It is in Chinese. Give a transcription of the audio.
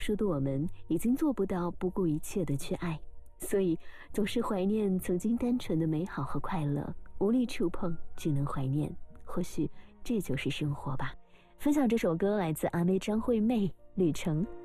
说的我们已经做不到不顾一切的去爱，所以总是怀念曾经单纯的美好和快乐，无力触碰，只能怀念。或许这就是生活吧。分享这首歌来自阿妹张惠妹，旅程。